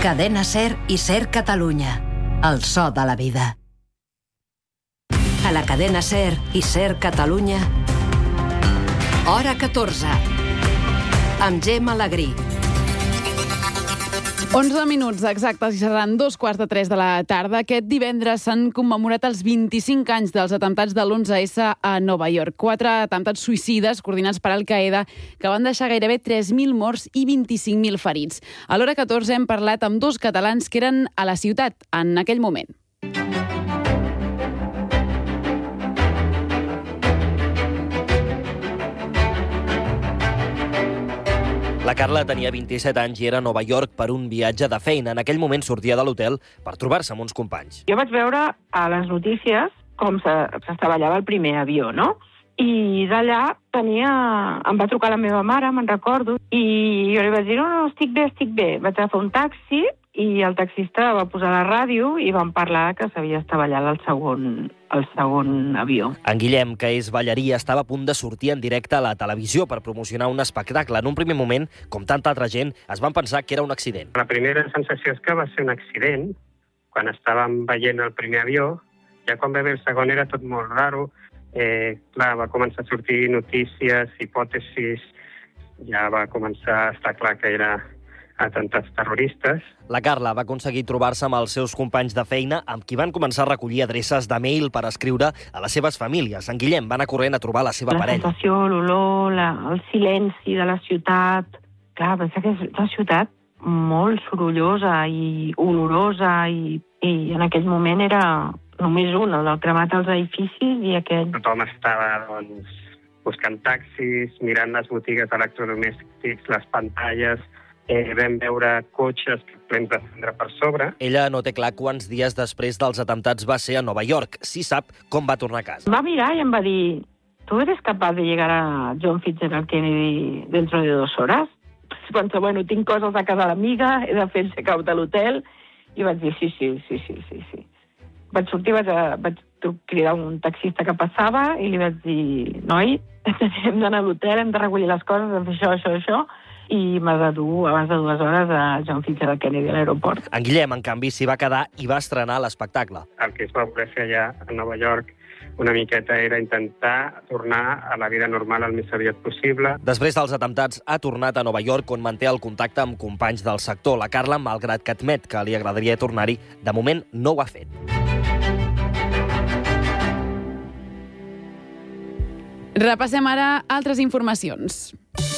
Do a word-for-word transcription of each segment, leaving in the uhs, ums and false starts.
Cadena SER i SER Catalunya. El so de la vida. A la cadena SER i SER Catalunya, Hora catorze, amb Gemma Alegrí. onze minuts exactes i seran dos quarts de tres de la tarda. Aquest divendres s'han commemorat els vint-i-cinc anys dels atemptats de l'onze esse a Nova York. Quatre atemptats suïcides coordinats per Al-Qaeda que van deixar gairebé tres mil morts i vint-i-cinc mil ferits. A l'Hora catorze hem parlat amb dos catalans que eren a la ciutat en aquell moment. La Carla tenia vint-i-set anys i era a Nova York per un viatge de feina. En aquell moment sortia de l'hotel per trobar-se amb uns companys. Jo vaig veure a les notícies com s'estavellava el primer avió, no? I d'allà tenia... Em va trucar la meva mare, me'n recordo, i jo li vaig dir, no, no, estic bé, estic bé. Vaig agafar un taxi i el taxista va posar la ràdio i vam parlar que s'havia estavellat el segon, el segon avió. En Guillem, que és ballarí, estava a punt de sortir en directe a la televisió per promocionar un espectacle. En un primer moment, com tanta altra gent, es van pensar que era un accident. La primera sensació és que va ser un accident. Quan estàvem veient el primer avió, ja quan va haver el segon era tot molt raro. Eh, clar, va començar a sortir notícies, hipòtesis, ja va començar a estar clar que era atemptats terroristes. La Carla va aconseguir trobar-se amb els seus companys de feina, amb qui van començar a recollir adreces de mail per escriure a les seves famílies. En Guillem va anar corrent a trobar la seva la parella. La sensació, l'olor, la, el silenci de la ciutat. Clar, pensa que és una ciutat molt sorollosa i olorosa i, i en aquell moment era només un, el del cremat als edificis i aquell... Tothom estava, doncs, buscant taxis, mirant les botigues electrodomèstics, les pantalles. Eh, vam veure cotxes plens de cendra per sobre. Ella no té clar quants dies després dels atemptats va ser a Nova York. Sí sap com va tornar a casa. Va mirar i em va dir, ¿tú eres capaz de llegar a John Fitzgerald Kennedy dentro de dos horas? Penso, bueno, tinc coses a casa l'amiga, he de fer el check-out de l'hotel, i vaig dir, sí, sí, sí, sí, sí, sí. Vaig sortir, vaig, a, vaig cridar un taxista que passava i li vaig dir, noi, hem d'anar a l'hotel, hem de recollir les coses, hem de fer això, això, això, i m'ha de dur abans de dues hores a John Fitzgerald Kennedy a l'aeroport. En Guillem, en canvi, s'hi va quedar i va estrenar l'espectacle. El que es va voler fer allà a Nova York una miqueta era intentar tornar a la vida normal el més aviat possible. Després dels atemptats, ha tornat a Nova York, on manté el contacte amb companys del sector. La Carla, malgrat que admet que li agradaria tornar-hi, de moment no ho ha fet. Repassem ara altres informacions.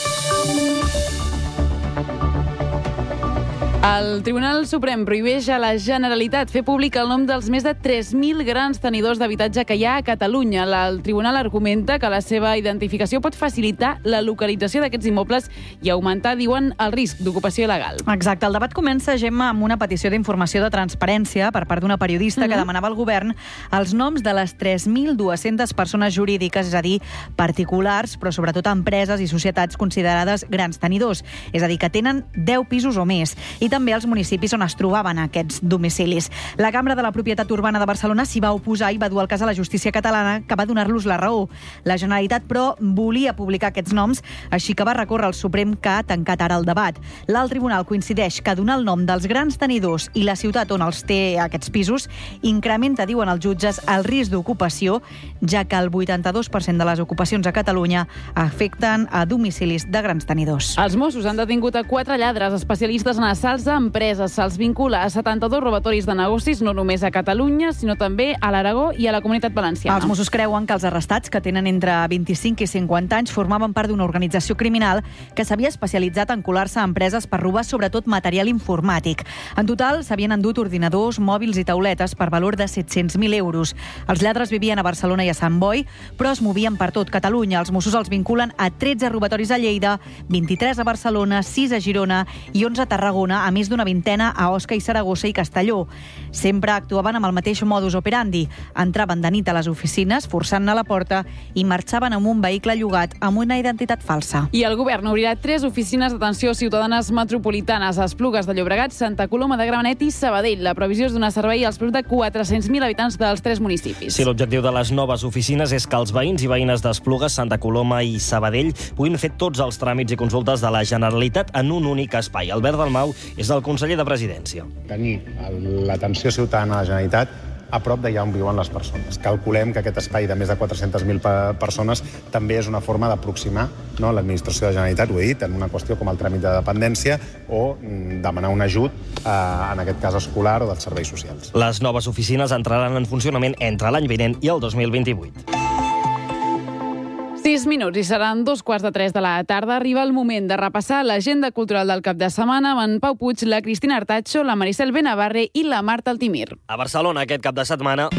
El Tribunal Suprem prohibeix a la Generalitat fer públic el nom dels més de tres mil grans tenidors d'habitatge que hi ha a Catalunya. El Tribunal argumenta que la seva identificació pot facilitar la localització d'aquests immobles i augmentar, diuen, el risc d'ocupació il·legal. Exacte. El debat comença, Gemma, amb una petició d'informació de transparència per part d'una periodista mm-hmm. que demanava al govern els noms de les tres mil dues-centes persones jurídiques, és a dir, particulars, però sobretot empreses i societats considerades grans tenidors, és a dir, que tenen deu pisos o més. I també els municipis on es trobaven aquests domicilis. La Cambra de la Propietat Urbana de Barcelona s'hi va oposar i va dur al cas a la justícia catalana, que va donar-los la raó. La Generalitat, però, volia publicar aquests noms, així que va recórrer al Suprem, que ha tancat ara el debat. L'alt tribunal coincideix que donar el nom dels grans tenidors i la ciutat on els té aquests pisos incrementa, diuen els jutges, el risc d'ocupació, ja que el vuitanta-dos per cent de les ocupacions a Catalunya afecten a domicilis de grans tenidors. Els Mossos han detingut a quatre lladres especialistes en assalts a empreses. Se'ls vincula a setanta-dos robatoris de negocis, no només a Catalunya, sinó també a l'Aragó i a la Comunitat Valenciana. Els Mossos creuen que els arrestats, que tenen entre vint-i-cinc i cinquanta anys, formaven part d'una organització criminal que s'havia especialitzat en colar-se a empreses per robar sobretot material informàtic. En total, s'havien endut ordinadors, mòbils i tauletes per valor de set-cents mil euros. Els lladres vivien a Barcelona i a Sant Boi, però es movien per tot Catalunya. Els Mossos els vinculen a tretze robatoris a Lleida, vint-i-tres a Barcelona, sis a Girona i onze a Tarragona, a més d'una vintena a Osca i Saragossa i Castelló. Sempre actuaven amb el mateix modus operandi. Entraven de nit a les oficines, forçant-ne la porta, i marxaven amb un vehicle llogat amb una identitat falsa. I el govern obrirà tres oficines d'atenció ciutadanes metropolitanes a Esplugues de Llobregat, Santa Coloma de Gramenet i Sabadell. La previsió és donar servei als prop de quatre-cents mil habitants dels tres municipis. Sí, l'objectiu de les noves oficines és que els veïns i veïnes d'Esplugues, Santa Coloma i Sabadell puguin fer tots els tràmits i consultes de la Generalitat en un únic espai. Albert Dalmau és el conseller de Presidència. Tenir l'atenció ciutadana a la Generalitat a prop d'allà on viuen les persones. Calculem que aquest espai de més de quatre-centes mil persones també és una forma d'aproximar, no, l'administració de la Generalitat, ho he dit, en una qüestió com el tràmit de dependència o mm, demanar un ajut, eh, en aquest cas escolar o dels serveis socials. Les noves oficines entraran en funcionament entre l'any vinent i el dos mil vint-i-vuit. Sis minuts i seran dos quarts de tres de la tarda. Arriba el moment de repassar l'agenda cultural del cap de setmana amb en Pau Puig, la Cristina Artacho, la Maricel Benavarre i la Marta Altimir. A Barcelona aquest cap de setmana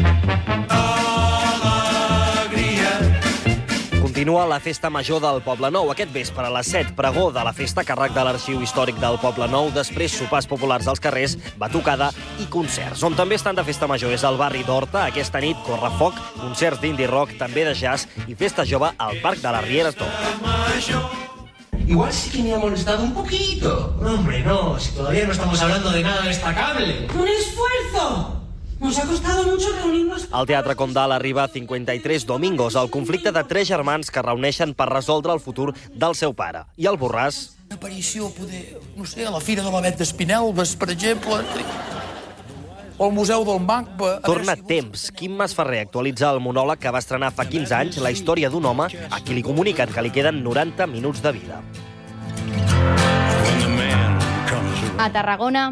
continua la Festa Major del Poble Nou. Aquest vespre a les set, pregó de la festa a càrrec de l'Arxiu Històric del Poble Nou, després sopars populars als carrers, batucada i concerts. On també estan de Festa Major és el barri d'Horta. Aquesta nit, correfoc, concerts d'indie rock, també de jazz i festa jove al Parc de la Riera Top. Igual sí que me ha molestado un poquito. No, hombre, no, si todavía no estamos hablando de nada destacable. ¡Un esfuerzo! Nos ha costado mucho reunirnos... Al Teatre Condal arriba cinquanta-tres Domingos, el conflicte de tres germans que reuneixen per resoldre el futur del seu pare. I el Borràs... Una aparició, poder, no sé, a la Fira de l'Avet d'Espinelves, per exemple, o al Museu del Macba... Torna temps. Quim Masferrer actualitza el monòleg que va estrenar fa quinze anys, la història d'un home a qui li comuniquen que li queden noranta minuts de vida. A Tarragona...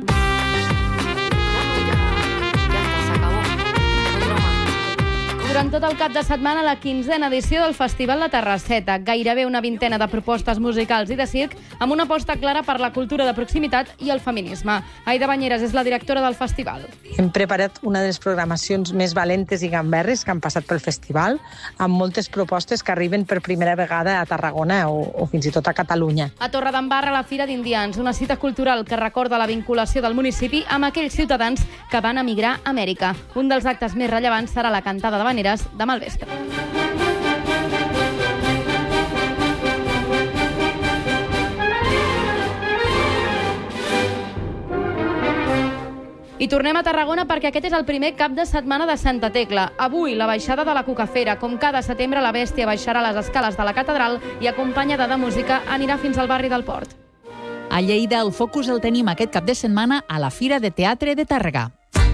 Durant tot el cap de setmana, la quinzena edició del Festival La Terrasseta. Gairebé una vintena de propostes musicals i de circ amb una aposta clara per la cultura de proximitat i el feminisme. Aida Banyeres és la directora del festival. Hem preparat una de les programacions més valentes i gamberres que han passat pel festival, amb moltes propostes que arriben per primera vegada a Tarragona o, o fins i tot a Catalunya. A Torredembarra, la Fira d'Indians, una cita cultural que recorda la vinculació del municipi amb aquells ciutadans que van emigrar a Amèrica. Un dels actes més rellevants serà la cantada de Banyeres demà al vespre. I tornem a Tarragona perquè aquest és el primer cap de setmana de Santa Tecla. Avui, la baixada de la Cucafera. Com cada setembre, la bèstia baixarà les escales de la catedral i, acompanyada de música, anirà fins al barri del Port. A Lleida, el focus el tenim aquest cap de setmana a la Fira de Teatre de Tàrrega.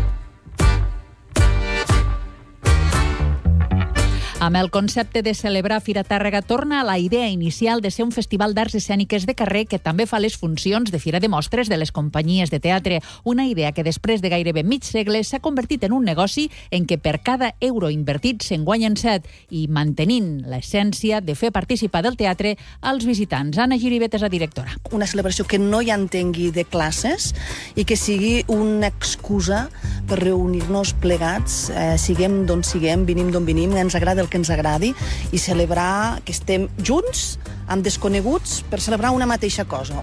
Amb el concepte de celebrar Fira Tàrrega torna a la idea inicial de ser un festival d'arts escèniques de carrer que també fa les funcions de fira de mostres de les companyies de teatre. Una idea que després de gairebé mig segle s'ha convertit en un negoci en què per cada euro invertit se'n guanyen set i mantenint l'essència de fer participar del teatre als visitants. Anna Giribet és la directora. Una celebració que no hi entengui de classes i que sigui una excusa per reunir-nos plegats, eh, siguem d'on siguem, vinim d'on vinim, ens agrada el que ens agradi i celebrar que estem junts amb desconeguts per celebrar una mateixa cosa.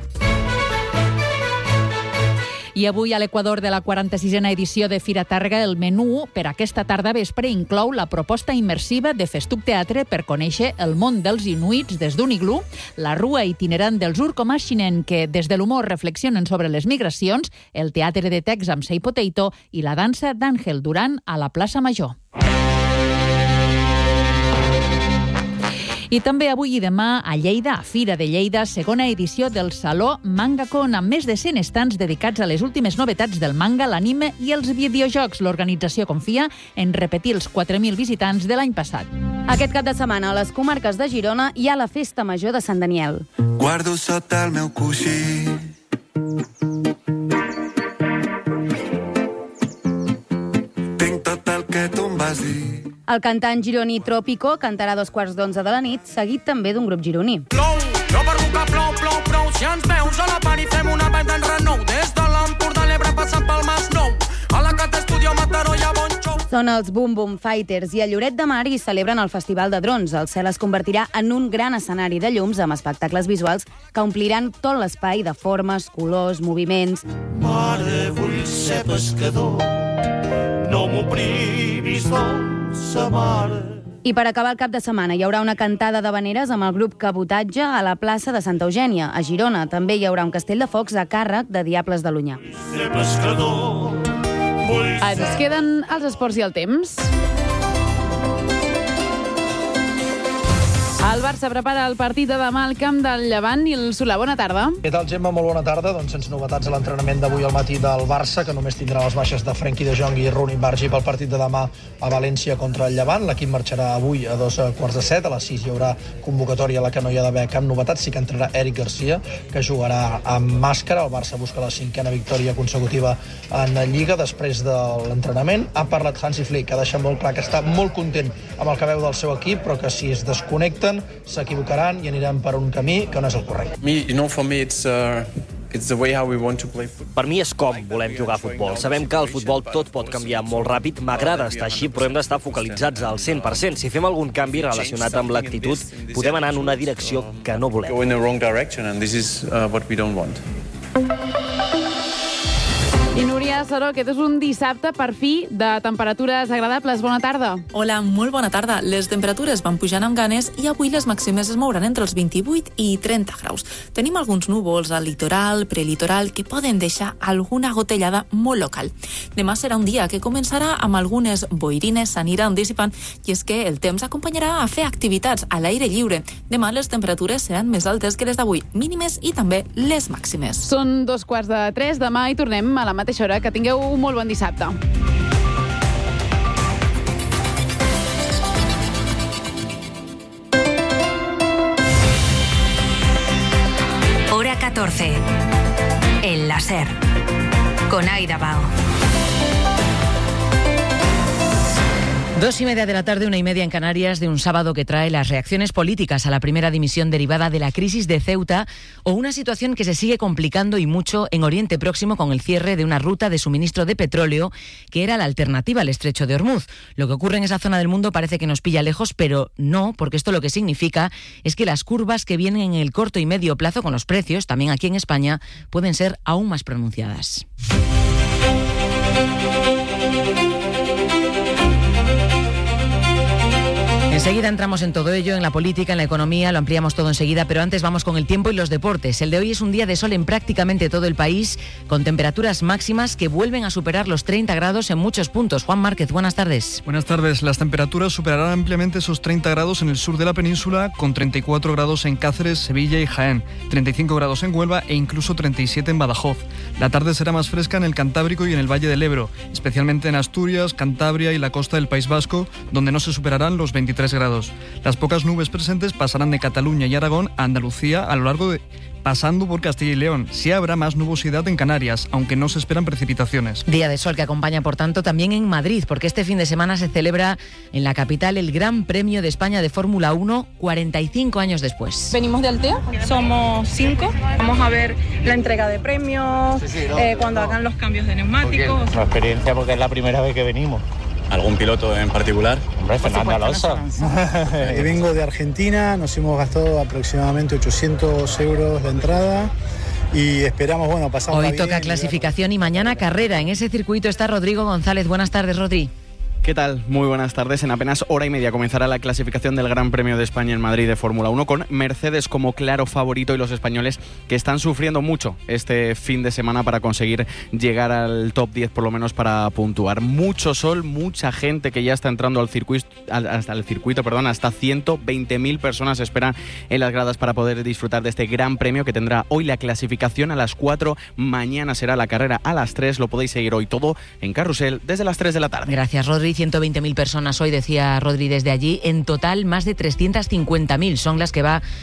I avui a l'Equador de la quaranta-sisena edició de Fira Tàrrega, el menú per aquesta tarda vespre inclou la proposta immersiva de Festuc Teatre per conèixer el món dels inuits des d'un iglú, la rua itinerant dels Urkomashinen, que des de l'humor reflexionen sobre les migracions, el teatre de text amb Sei Potato i la dansa d'Àngel Duran a la plaça Major. I també avui i demà a Lleida, a Fira de Lleida, segona edició del Saló MangaCon, amb més de cent estants dedicats a les últimes novetats del manga, l'anime i els videojocs. L'organització confia en repetir els quatre mil visitants de l'any passat. Aquest cap de setmana, a les comarques de Girona, hi ha la Festa Major de Sant Daniel. Guardo sota el meu coixí tinc tot el que tu em vas dir. El cantant gironí Trópico cantarà a dos quarts d'onze de la nit, seguit també d'un grup gironí. Plou, no per boca, plou, plou, plou. Si ens veus a la part i fem una vall d'en renou. Des de l'Empordà l'Ebre passant pel Mas Nou. A la Cat Estudio Mataró hi ha bon xou. Són els Boom Boom Fighters i a Lloret de Mar hi celebren el Festival de Drons. El cel es convertirà en un gran escenari de llums amb espectacles visuals que ompliran tot l'espai de formes, colors, moviments. Mare, vull ser pescador, no m'ho privis dolça mare. I per acabar el cap de setmana hi haurà una cantada d'havaneres amb el grup Cabotatge a la plaça de Santa Eugènia. A Girona també hi haurà un castell de focs a càrrec de Diables de l'Onyar. Ens queden els esports i el temps. El Barça prepara el partit de demà al camp del Llevant i el Solà. Bona tarda. Què tal, Gemma? Molt bona tarda. Doncs sense novetats a l'entrenament d'avui al matí del Barça, que només tindrà les baixes de Frenkie de Jong i Rooney Bargi pel partit de demà a València contra el Llevant. L'equip marxarà avui a dos quarts de set. A les sis hi haurà convocatòria a la que no hi ha d'haver cap novetat. Sí que entrarà Eric Garcia, que jugarà amb màscara. El Barça busca la cinquena victòria consecutiva en Lliga després de l'entrenament. Ha parlat Hansi Flick, que ha deixat molt clar que està molt content amb el que veu del seu equip, però que si es desconnecten s'equivocaran i aniran per un camí que no és el correcte. Me, you know, for me it's uh, it's the way how we want to play football. Per mi és com volem jugar a futbol. Sabem que el futbol tot pot canviar molt ràpid. M'agrada estar així, però hem d'estar focalitzats al cent per cent. Si fem algun canvi relacionat amb l'actitud, podem anar en una direcció que no volem. Go in the wrong direction and this is uh, what we don't want. I Núria Saró, aquest és un dissabte, per fi, de temperatures agradables. Bona tarda. Hola, molt bona tarda. Les temperatures van pujant amb ganes i avui les màximes es mouran entre els vint-i-vuit i trenta graus. Tenim alguns núvols al litoral, prelitoral, que poden deixar alguna gotellada molt local. Demà serà un dia que començarà amb algunes boirines, s'aniran dissipant, i és que el temps acompanyarà a fer activitats a l'aire lliure. Demà les temperatures seran més altes que les d'avui, mínimes i també les màximes. Són dos quarts de tres, demà i tornem a la mateixa hora. Que tingueu un molt bon dissabte. Hora catorce. El láser. Con Aida Bao. Dos y media de la tarde, una y media en Canarias, de un sábado que trae las reacciones políticas a la primera dimisión derivada de la crisis de Ceuta o una situación que se sigue complicando y mucho en Oriente Próximo con el cierre de una ruta de suministro de petróleo que era la alternativa al estrecho de Hormuz. Lo que ocurre en esa zona del mundo parece que nos pilla lejos, pero no, porque esto lo que significa es que las curvas que vienen en el corto y medio plazo con los precios, también aquí en España, pueden ser aún más pronunciadas. Enseguida entramos en todo ello, en la política, en la economía, lo ampliamos todo enseguida, pero antes vamos con el tiempo y los deportes. El de hoy es un día de sol en prácticamente todo el país, con temperaturas máximas que vuelven a superar los treinta grados en muchos puntos. Juan Márquez, buenas tardes. Buenas tardes. Las temperaturas superarán ampliamente esos treinta grados en el sur de la península, con treinta y cuatro grados en Cáceres, Sevilla y Jaén, treinta y cinco grados en Huelva e incluso treinta y siete en Badajoz. La tarde será más fresca en el Cantábrico y en el Valle del Ebro, especialmente en Asturias, Cantabria y la costa del País Vasco, donde no se superarán los veintitrés grados. Las pocas nubes presentes pasarán de Cataluña y Aragón a Andalucía a lo largo de... pasando por Castilla y León. Sí habrá más nubosidad en Canarias, aunque no se esperan precipitaciones. Día de sol que acompaña, por tanto, también en Madrid, porque este fin de semana se celebra en la capital el Gran Premio de España de Fórmula uno, cuarenta y cinco años después. Venimos de Altea, somos cinco. Vamos a ver la entrega de premios, sí, sí, no, eh, cuando no. hagan los cambios de neumáticos. Una experiencia porque es la primera vez que venimos. ¿Algún piloto en particular? Hombre, Fernando Alonso. Vengo de Argentina, nos hemos gastado aproximadamente ochocientos euros de entrada y esperamos, bueno, pasar. Hoy toca clasificación y mañana carrera. En ese circuito está Rodrigo González. Buenas tardes, Rodri. ¿Qué tal? Muy buenas tardes. En apenas hora y media comenzará la clasificación del Gran Premio de España en Madrid de Fórmula uno, con Mercedes como claro favorito y los españoles que están sufriendo mucho este fin de semana para conseguir llegar al top diez, por lo menos para puntuar. Mucho sol, mucha gente que ya está entrando al circuito, hasta el circuito, perdón, hasta ciento veinte mil personas esperan en las gradas para poder disfrutar de este Gran Premio que tendrá hoy la clasificación a las cuatro, mañana será la carrera a las tres. Lo podéis seguir hoy todo en Carrusel desde las tres de la tarde. Gracias, Rodri. ciento veinte mil personas hoy, decía Rodri desde allí. En total, más de trescientas cincuenta mil son las que va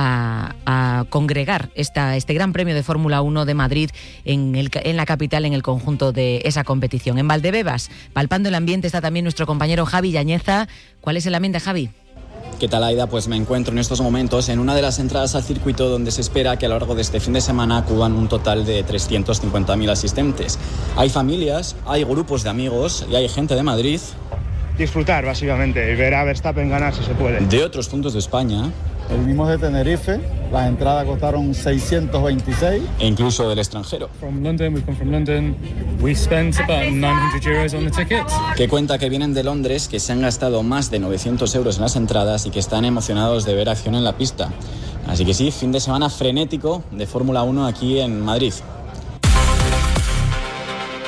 a, a congregar esta, este Gran Premio de Fórmula uno de Madrid en, el, en la capital, en el conjunto de esa competición. En Valdebebas, palpando el ambiente, está también nuestro compañero Javi Yañeza. ¿Cuál es el ambiente, Javi? ¿Qué tal, Aida? Pues me encuentro en estos momentos en una de las entradas al circuito donde se espera que a lo largo de este fin de semana acudan un total de trescientos cincuenta mil asistentes. Hay familias, hay grupos de amigos y hay gente de Madrid. Disfrutar, básicamente, y ver a Verstappen ganar si se puede. De otros puntos de España. Venimos de Tenerife, las entradas costaron seiscientos veintiséis. E incluso del extranjero. From London, we've come from London. We spent about nine hundred euros on the tickets. Que cuenta que vienen de Londres, que se han gastado más de novecientos euros en las entradas y que están emocionados de ver acción en la pista. Así que sí, fin de semana frenético de Fórmula uno aquí en Madrid.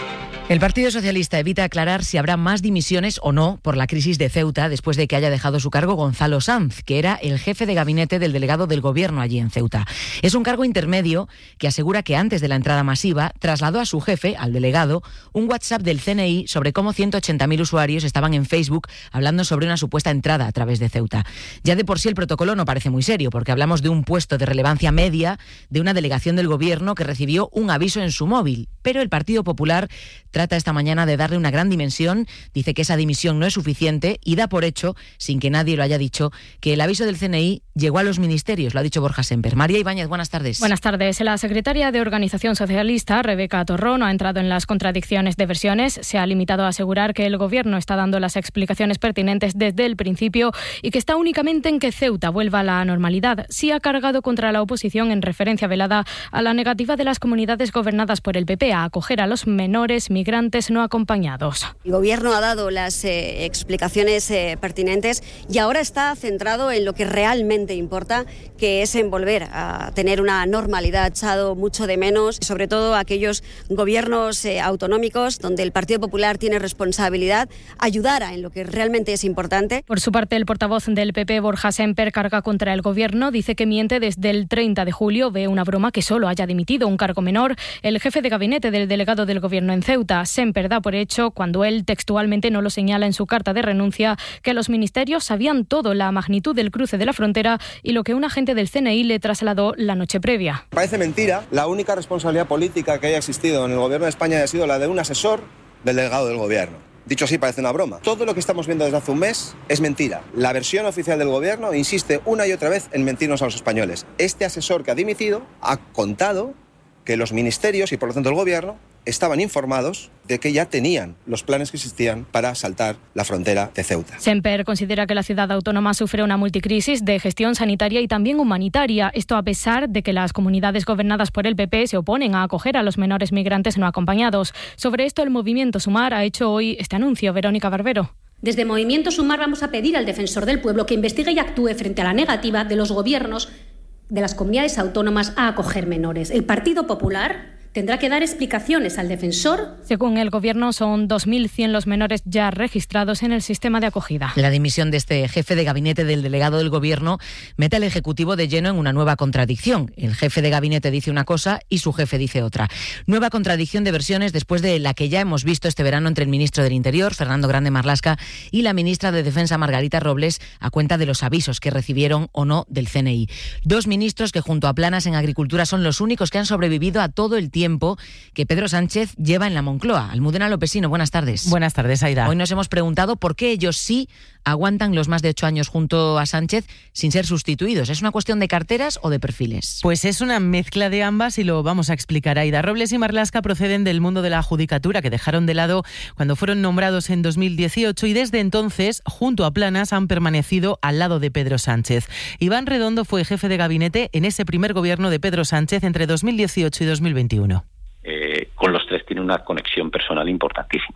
El Partido Socialista evita aclarar si habrá más dimisiones o no por la crisis de Ceuta después de que haya dejado su cargo Gonzalo Sanz, que era el jefe de gabinete del delegado del Gobierno allí en Ceuta. Es un cargo intermedio que asegura que antes de la entrada masiva trasladó a su jefe, al delegado, un WhatsApp del C N I sobre cómo ciento ochenta mil usuarios estaban en Facebook hablando sobre una supuesta entrada a través de Ceuta. Ya de por sí el protocolo no parece muy serio, porque hablamos de un puesto de relevancia media de una delegación del Gobierno que recibió un aviso en su móvil. Pero el Partido Popular trata esta mañana de darle una gran dimensión, dice que esa dimisión no es suficiente y da por hecho, sin que nadie lo haya dicho, que el aviso del C N I llegó a los ministerios, lo ha dicho Borja Semper. María Ibáñez, buenas tardes. Buenas tardes. La secretaria de Organización Socialista, Rebeca Torró, no ha entrado en las contradicciones de versiones, se ha limitado a asegurar que el Gobierno está dando las explicaciones pertinentes desde el principio y que está únicamente en que Ceuta vuelva a la normalidad. Sí ha cargado contra la oposición en referencia velada a la negativa de las comunidades gobernadas por el P P a acoger a los menores migrantes no acompañados. El Gobierno ha dado las eh, explicaciones eh, pertinentes y ahora está centrado en lo que realmente importa, que es en volver a tener una normalidad. Ha echado mucho de menos, sobre todo aquellos gobiernos eh, autonómicos donde el Partido Popular tiene responsabilidad, ayudara en lo que realmente es importante. Por su parte, el portavoz del P P, Borja Semper, carga contra el Gobierno, dice que miente desde el treinta de julio, ve una broma que solo haya dimitido un cargo menor el jefe de gabinete del delegado del Gobierno en Ceuta. Semper da por hecho, cuando él textualmente no lo señala en su carta de renuncia, que los ministerios sabían todo, la magnitud del cruce de la frontera y lo que un agente del C N I le trasladó la noche previa. Parece mentira. La única responsabilidad política que haya existido en el Gobierno de España ha sido la de un asesor del delegado del Gobierno. Dicho así, parece una broma. Todo lo que estamos viendo desde hace un mes es mentira. La versión oficial del Gobierno insiste una y otra vez en mentirnos a los españoles. Este asesor que ha dimitido ha contado que los ministerios y por lo tanto el Gobierno estaban informados de que ya tenían los planes que existían para saltar la frontera de Ceuta. Semper considera que la ciudad autónoma sufre una multicrisis de gestión sanitaria y también humanitaria. Esto a pesar de que las comunidades gobernadas por el P P se oponen a acoger a los menores migrantes no acompañados. Sobre esto, el Movimiento Sumar ha hecho hoy este anuncio. Verónica Barbero. Desde Movimiento Sumar vamos a pedir al Defensor del Pueblo que investigue y actúe frente a la negativa de los gobiernos de las comunidades autónomas a acoger menores. El Partido Popular tendrá que dar explicaciones al defensor. Según el Gobierno, son dos mil cien los menores ya registrados en el sistema de acogida. La dimisión de este jefe de gabinete del delegado del Gobierno mete al Ejecutivo de lleno en una nueva contradicción. El jefe de gabinete dice una cosa y su jefe dice otra. Nueva contradicción de versiones después de la que ya hemos visto este verano entre el ministro del Interior, Fernando Grande Marlaska, y la ministra de Defensa, Margarita Robles, a cuenta de los avisos que recibieron o no del C N I. Dos ministros que junto a Planas en Agricultura son los únicos que han sobrevivido a todo el tiempo tiempo que Pedro Sánchez lleva en la Moncloa. Almudena Lopesino, buenas tardes. Buenas tardes, Aida. Hoy nos hemos preguntado por qué ellos sí aguantan los más de ocho años junto a Sánchez sin ser sustituidos. ¿Es una cuestión de carteras o de perfiles? Pues es una mezcla de ambas y lo vamos a explicar, Aida. Robles y Marlaska proceden del mundo de la judicatura, que dejaron de lado cuando fueron nombrados en dos mil dieciocho y desde entonces, junto a Planas, han permanecido al lado de Pedro Sánchez. Iván Redondo fue jefe de gabinete en ese primer gobierno de Pedro Sánchez entre dos mil dieciocho y dos mil veintiuno. Eh, con los tres tiene una conexión personal importantísima,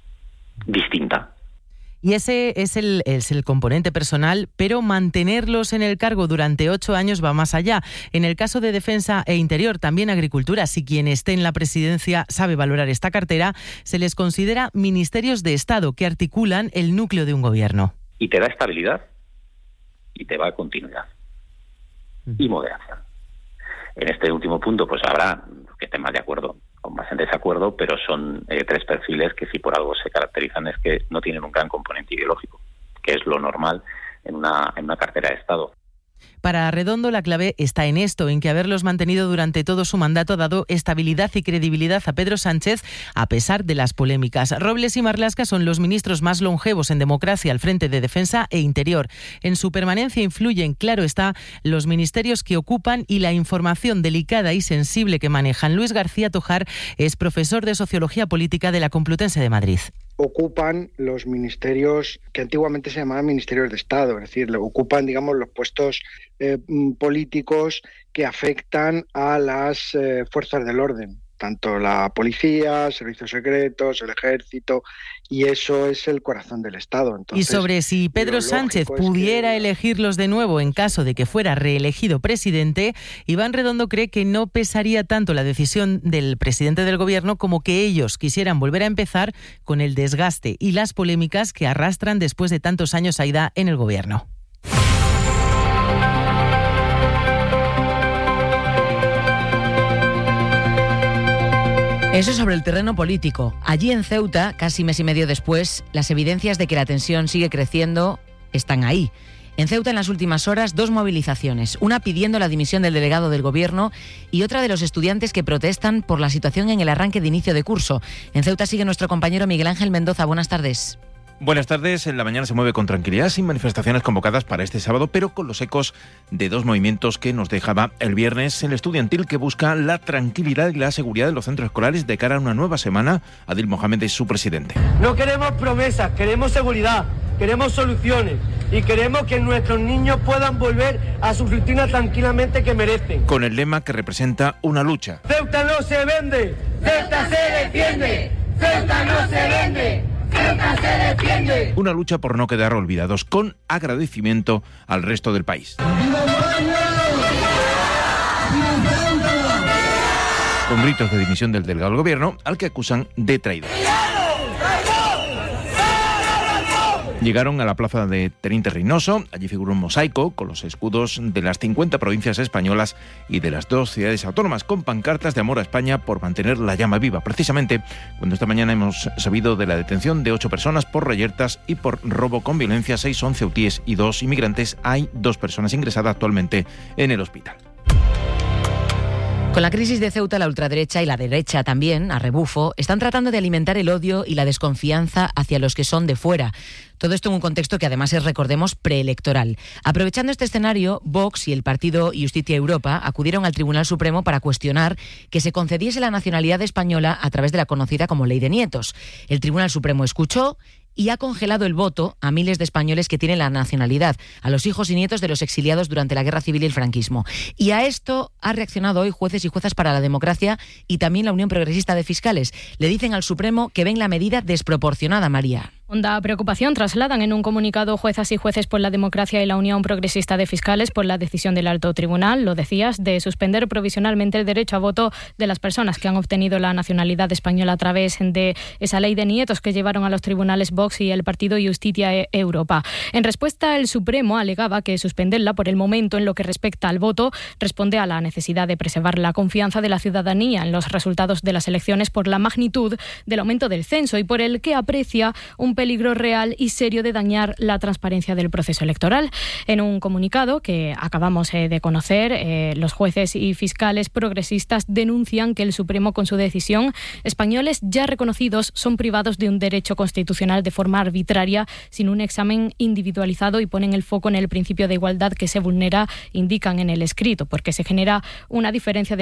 distinta. Y ese es el, es el componente personal, pero mantenerlos en el cargo durante ocho años va más allá. En el caso de Defensa e Interior, también Agricultura, si quien esté en la presidencia sabe valorar esta cartera, se les considera ministerios de Estado que articulan el núcleo de un gobierno. Y te da estabilidad y te da continuidad y moderación. En este último punto, pues habrá que estén más de acuerdo o más en desacuerdo, pero son eh, tres perfiles que si por algo se caracterizan es que no tienen un gran componente ideológico, que es lo normal en una, en una cartera de Estado. Para Redondo, la clave está en esto, en que haberlos mantenido durante todo su mandato ha dado estabilidad y credibilidad a Pedro Sánchez, a pesar de las polémicas. Robles y Marlaska son los ministros más longevos en democracia al frente de Defensa e Interior. En su permanencia influyen, claro está, los ministerios que ocupan y la información delicada y sensible que manejan. Luis García Tojar es profesor de Sociología Política de la Complutense de Madrid. Ocupan los ministerios que antiguamente se llamaban ministerios de Estado, es decir, ocupan, digamos, los puestos eh, políticos que afectan a las eh, fuerzas del orden. tanto la policía, servicios secretos, el ejército, y eso es el corazón del Estado. Entonces, y sobre si Pedro Sánchez pudiera que... elegirlos de nuevo en caso de que fuera reelegido presidente, Iván Redondo cree que no pesaría tanto la decisión del presidente del gobierno como que ellos quisieran volver a empezar con el desgaste y las polémicas que arrastran después de tantos años Aida en el gobierno. Eso sobre el terreno político. Allí en Ceuta, casi mes y medio después, las evidencias de que la tensión sigue creciendo están ahí. En Ceuta, en las últimas horas, dos movilizaciones. Una pidiendo la dimisión del delegado del gobierno y otra de los estudiantes que protestan por la situación en el arranque de inicio de curso. En Ceuta sigue nuestro compañero Miguel Ángel Mendoza. Buenas tardes. Buenas tardes. En la mañana se mueve con tranquilidad, sin manifestaciones convocadas para este sábado, pero con los ecos de dos movimientos que nos dejaba el viernes. El estudiantil, que busca la tranquilidad y la seguridad de los centros escolares de cara a una nueva semana. Adil Mohamed es su presidente. No queremos promesas, queremos seguridad, queremos soluciones y queremos que nuestros niños puedan volver a su rutina tranquilamente que merecen. Con el lema que representa una lucha. Ceuta no se vende, Ceuta se defiende, Ceuta no se vende. ¡Ceuta se defiende! Una lucha por no quedar olvidados, con agradecimiento al resto del país. Con gritos de dimisión del delegado del gobierno, al que acusan de traidor. Llegaron a la plaza de Teniente Reynoso. Allí figura un mosaico con los escudos de las cincuenta provincias españolas y de las dos ciudades autónomas, con pancartas de amor a España por mantener la llama viva. Precisamente cuando esta mañana hemos sabido de la detención de ocho personas por reyertas y por robo con violencia, seis son ceutíes y dos inmigrantes. Hay dos personas ingresadas actualmente en el hospital. Con la crisis de Ceuta, la ultraderecha y la derecha también, a rebufo, están tratando de alimentar el odio y la desconfianza hacia los que son de fuera. Todo esto en un contexto que además es, recordemos, preelectoral. Aprovechando este escenario, Vox y el partido Justicia Europa acudieron al Tribunal Supremo para cuestionar que se concediese la nacionalidad española a través de la conocida como Ley de Nietos. El Tribunal Supremo escuchó y ha congelado el voto a miles de españoles que tienen la nacionalidad, a los hijos y nietos de los exiliados durante la Guerra Civil y el franquismo. Y a esto ha reaccionado hoy jueces y juezas para la democracia y también la Unión Progresista de Fiscales. Le dicen al Supremo que ven la medida desproporcionada, María. Honda preocupación trasladan en un comunicado juezas y jueces por la democracia y la Unión Progresista de Fiscales por la decisión del Alto Tribunal, lo decías, de suspender provisionalmente el derecho a voto de las personas que han obtenido la nacionalidad española a través de esa ley de nietos que llevaron a los tribunales Vox y el partido Justicia Europa. En respuesta, el Supremo alegaba que suspenderla por el momento en lo que respecta al voto responde a la necesidad de preservar la confianza de la ciudadanía en los resultados de las elecciones por la magnitud del aumento del censo y por el que aprecia un peligro real y serio de dañar la transparencia del proceso electoral. En un comunicado que acabamos eh, de conocer, eh, los jueces y fiscales progresistas denuncian que el Supremo, con su decisión, españoles ya reconocidos son privados de un derecho constitucional de forma arbitraria, sin un examen individualizado, y ponen el foco en el principio de igualdad que se vulnera, indican en el escrito, porque se genera una diferencia de